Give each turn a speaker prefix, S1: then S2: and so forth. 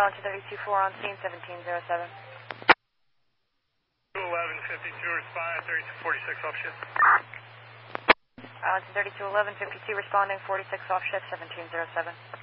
S1: Arlington 32-4 on scene, 1707.
S2: 1152 responding, 3246 off shift.
S1: Arlington 3211, 52 responding, 46 off shift, 1707.